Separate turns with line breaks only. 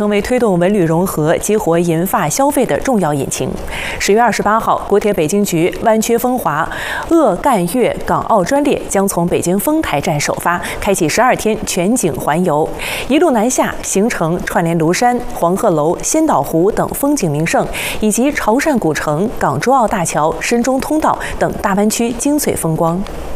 成为推动文旅融合、激活银发消费的重要引擎。10月28号，国铁北京局湾区风华鄂赣粤港澳专列将从北京丰台站首发，开启12天全景环游，一路南下，行程串联庐山、黄鹤楼、仙岛湖等风景名胜，以及潮汕古城、港珠澳大桥、深中通道等大湾区精粹风光。